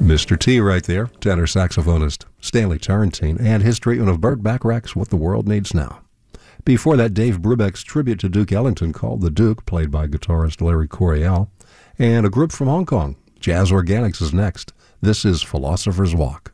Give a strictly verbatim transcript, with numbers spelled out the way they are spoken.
Mister T right there, tenor saxophonist Stanley Turrentine, and his treatment of Burt Bacharach's What the World Needs Now. Before that, Dave Brubeck's tribute to Duke Ellington called The Duke, played by guitarist Larry Coryell, and a group from Hong Kong, Jazz Organics, is next. This is Philosopher's Walk.